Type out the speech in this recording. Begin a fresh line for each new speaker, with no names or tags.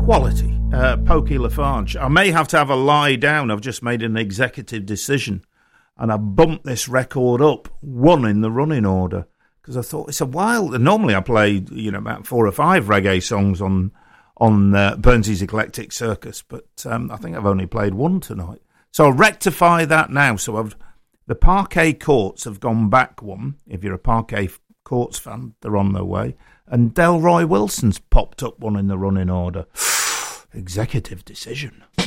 Quality, Pokey Lafarge. I may have to have a lie down. I've just made an executive decision and I bumped this record up one in the running order because I thought it's a while. Normally I play, about 4 or 5 reggae songs on Burnsy's Eclectic Circus, but I think I've only played one tonight. So I'll rectify that now. So the Parquet Courts have gone back one. If you're a Parquet Courts fan, they're on their way. And Delroy Wilson's popped up one in the running order. Executive decision.